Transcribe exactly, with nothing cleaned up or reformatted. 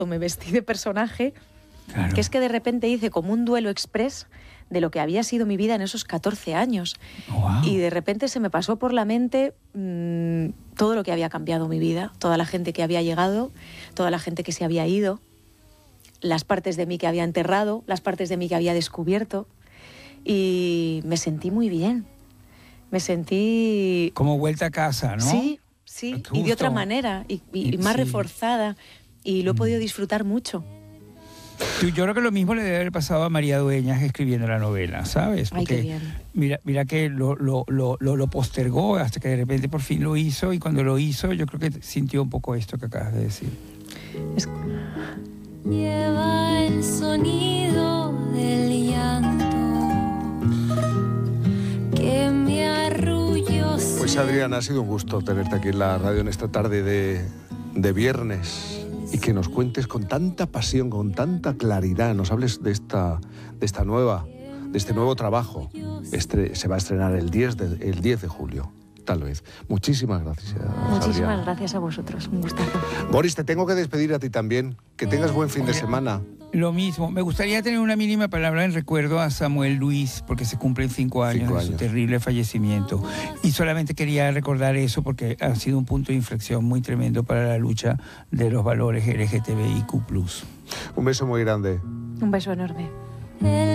me vestí de personaje, Claro. que es que de repente hice como un duelo express de lo que había sido mi vida en esos catorce años. Wow. Y de repente se me pasó por la mente mmm, todo lo que había cambiado mi vida, toda la gente que había llegado, toda la gente que se había ido, las partes de mí que había enterrado, las partes de mí que había descubierto. Y me sentí muy bien. Me sentí... Como vuelta a casa, ¿no? Sí, sí, Justo. y de otra manera, y, y, y más Sí. reforzada. Y lo he podido disfrutar mucho. Tú, yo creo que lo mismo le debe haber pasado a María Dueñas escribiendo la novela, ¿sabes? Ay, qué Porque bien. mira, mira que lo, lo, lo, lo, lo postergó hasta que de repente por fin lo hizo, y cuando lo hizo yo creo que sintió un poco esto que acabas de decir. Es... Lleva el sonido del llanto que me arrulló. Pues Adriana, ha sido un gusto tenerte aquí en la radio en esta tarde de, de viernes, y que nos cuentes con tanta pasión, con tanta claridad, nos hables de esta, de esta nueva, de este nuevo trabajo. Este se va a estrenar el diez de, el diez de julio, tal vez. Muchísimas gracias. Muchísimas Adriana. gracias a vosotros, un gustazo. Boris, te tengo que despedir a ti también. Que tengas buen fin de semana. Lo mismo, me gustaría tener una mínima palabra en recuerdo a Samuel Luis, porque se cumplen cinco años Cinco de su años. terrible fallecimiento. Y solamente quería recordar eso porque ha sido un punto de inflexión muy tremendo para la lucha de los valores L G T B I Q plus. Un beso muy grande. Un beso enorme.